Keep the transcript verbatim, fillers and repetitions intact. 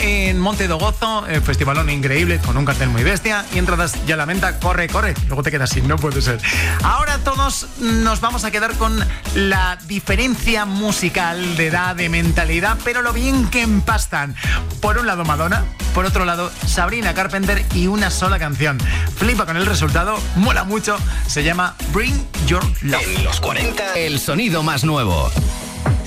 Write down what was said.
en Monte do Gozo, el festivalón increíble, con un cartel muy bestia, y entradas ya a la venta, corre, corre, luego te quedas sin, no puede ser. Ahora todos nos vamos a quedar con la diferencia musical de edad, de mentalidad, pero lo bien que empastan. Por un lado Madonna, por otro lado Sabrina Carpenter, y una sola canción. Flipa con el resultado, mola mucho, se llama Bring Your Love. En los cuarenta, el sonido más nuevo.